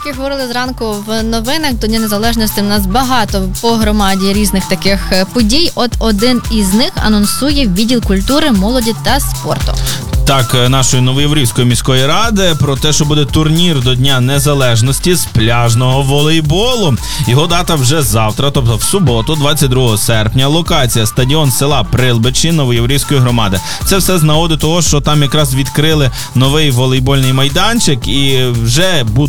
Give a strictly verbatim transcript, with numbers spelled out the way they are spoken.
як і говорили зранку в новинах, до Дня Незалежності у нас багато по громаді різних таких подій. От один із них анонсує відділ культури, молоді та спорту. Так, нашої Новояворівської міської ради про те, що буде турнір до Дня Незалежності з пляжного волейболу. Його дата вже завтра, тобто в суботу, двадцять другого серпня. Локація – стадіон села Прилбичі Новояворівської громади. Це все з нагоди того, що там якраз відкрили новий волейбольний майданчик і вже будуть